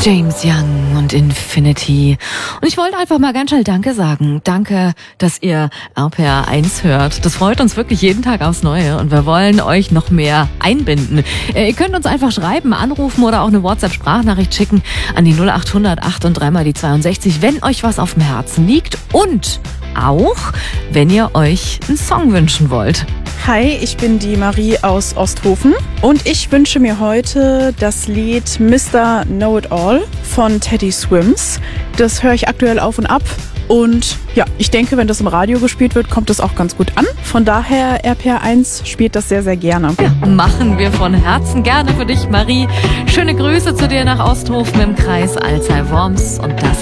James Young und Infinity. Und ich wollte einfach mal ganz schnell Danke sagen. Danke, dass ihr RPR 1 hört. Das freut uns wirklich jeden Tag aufs Neue und wir wollen euch noch mehr einbinden. Ihr könnt uns einfach schreiben, anrufen oder auch eine WhatsApp-Sprachnachricht schicken an die 0800 8 und 3 mal die 62, wenn euch was auf dem Herzen liegt und auch, wenn ihr euch einen Song wünschen wollt. Hi, ich bin die Marie aus Osthofen und ich wünsche mir heute das Lied Mr. Know-It-All von Teddy Swims. Das höre ich aktuell auf und ab und ja, ich denke, wenn das im Radio gespielt wird, kommt das auch ganz gut an. Von daher, RPR 1 spielt das sehr, sehr gerne. Ja, machen wir von Herzen gerne für dich, Marie. Schöne Grüße zu dir nach Osthofen im Kreis Alzey-Worms und das